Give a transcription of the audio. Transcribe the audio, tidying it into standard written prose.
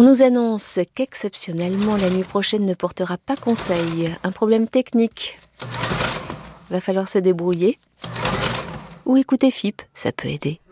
nous annonce qu'exceptionnellement la nuit prochaine ne portera pas conseil. Un problème technique. Va falloir se débrouiller. Ou écouter FIP, ça peut aider.